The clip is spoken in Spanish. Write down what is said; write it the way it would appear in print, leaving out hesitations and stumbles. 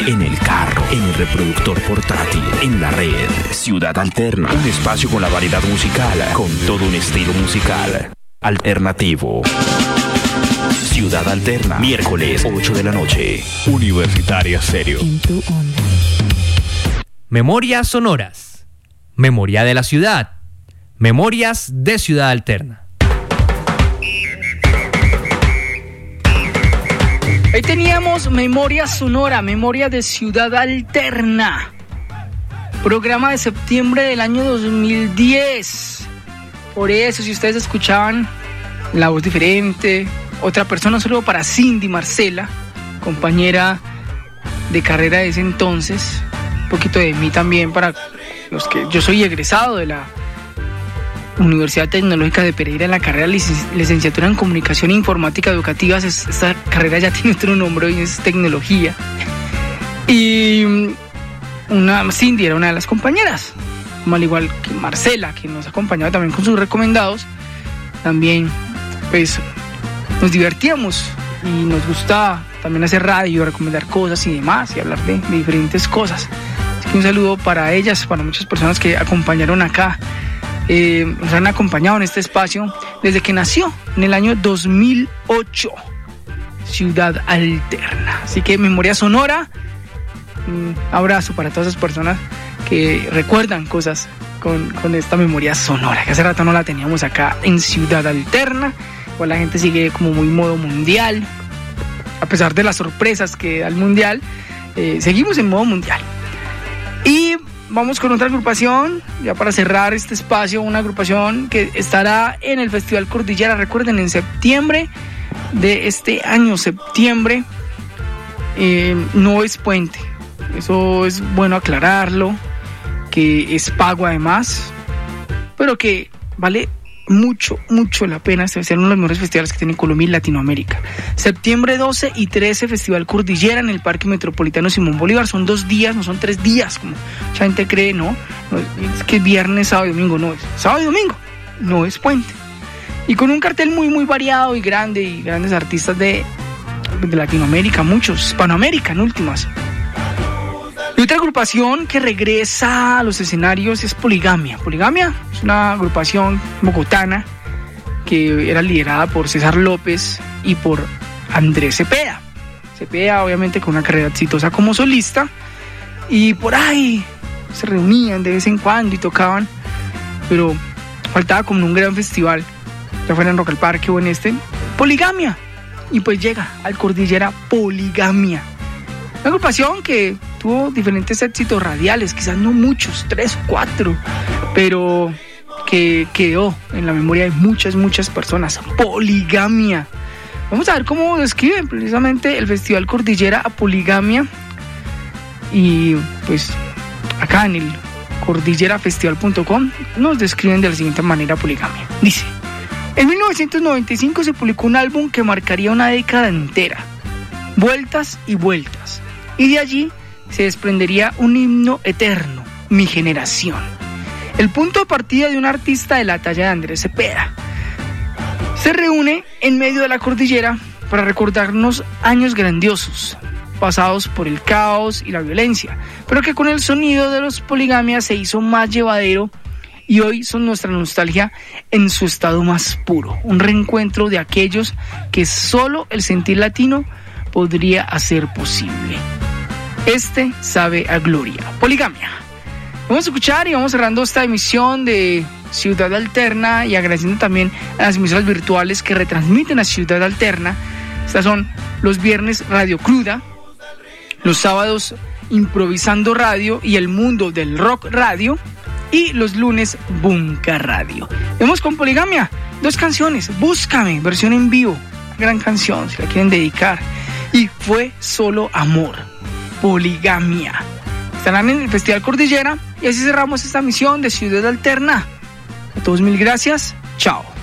en el carro, en el reproductor portátil, en la red. Ciudad Alterna, un espacio con la variedad musical, con todo un estilo musical alternativo. Ciudad Alterna, miércoles 8 de la noche. Universitaria Stereo. En tu onda. Memorias sonoras. Memoria de la ciudad. Memorias de Ciudad Alterna. Ahí teníamos Memoria Sonora, Memoria de Ciudad Alterna. Programa de septiembre del año 2010. Por eso, si ustedes escuchaban la voz diferente, otra persona, solo para Cindy Marcela, compañera de carrera de ese entonces, un poquito de mí también, para los que yo soy egresado de la Universidad Tecnológica de Pereira en la carrera licenciatura en Comunicación e Informática Educativa. Esta carrera ya tiene otro nombre y es tecnología. Y Cindy era una de las compañeras, al igual que Marcela, que nos acompañaba también con sus recomendados. También pues nos divertíamos y nos gustaba también hacer radio, recomendar cosas y demás, y hablar de diferentes cosas. Así que un saludo para ellas, para muchas personas que acompañaron acá. Nos han acompañado en este espacio desde que nació en el año 2008 Ciudad Alterna. Así que Memoria Sonora, un abrazo para todas esas personas que recuerdan cosas con esta memoria sonora, que hace rato no la teníamos acá en Ciudad Alterna. Igual la gente sigue como muy modo mundial, a pesar de las sorpresas que da el mundial, seguimos en modo mundial. Y vamos con otra agrupación, ya para cerrar este espacio, una agrupación que estará en el Festival Cordillera. Recuerden, en septiembre de este año, septiembre, no es puente. Eso es bueno aclararlo, que es pago además, pero que vale mucho la pena. Este va a ser uno de los mejores festivales que tiene Colombia y Latinoamérica. Septiembre 12 y 13, Festival Cordillera en el Parque Metropolitano Simón Bolívar. Son 2 días, no son 3 días, como mucha gente cree, no es que viernes, sábado y domingo, no es sábado y domingo, no es puente. Y con un cartel muy variado y grande, y grandes artistas de Latinoamérica, muchos, Hispanoamérica en últimas. Y otra agrupación que regresa a los escenarios es Poligamia. Poligamia es una agrupación bogotana que era liderada por César López y por Andrés Cepeda. Cepeda, obviamente, con una carrera exitosa como solista, y por ahí se reunían de vez en cuando y tocaban, pero faltaba como un gran festival, ya fuera en Rock al Parque o en Poligamia. Y pues llega al Cordillera Poligamia. Una agrupación que tuvo diferentes éxitos radiales, quizás no muchos, 3 o 4, pero que quedó en la memoria de muchas personas. Poligamia. Vamos a ver cómo describen precisamente el Festival Cordillera a Poligamia. Y pues acá en el cordillerafestival.com nos describen de la siguiente manera Poligamia. Dice: en 1995 se publicó un álbum que marcaría una década entera, vueltas y vueltas. Y de allí se desprendería un himno eterno, Mi Generación. El punto de partida de un artista de la talla de Andrés Cepeda. Se reúne en medio de la cordillera para recordarnos años grandiosos, pasados por el caos y la violencia, pero que con el sonido de los Poligamia se hizo más llevadero, y hoy son nuestra nostalgia en su estado más puro. Un reencuentro de aquellos que solo el sentir latino podría hacer posible. Este sabe a gloria. Poligamia. Vamos a escuchar y vamos cerrando esta emisión de Ciudad Alterna, y agradeciendo también a las emisoras virtuales que retransmiten a Ciudad Alterna. Estas son los viernes Radio Cruda, los sábados Improvisando Radio y El Mundo del Rock Radio, y los lunes Bunka Radio. Vamos con Poligamia, 2 canciones. Búscame, versión en vivo, gran canción si la quieren dedicar, y Fue Solo Amor. Poligamia. Estarán en el Festival Cordillera, y así cerramos esta misión de Ciudad Alterna. A todos, mil gracias. Chao.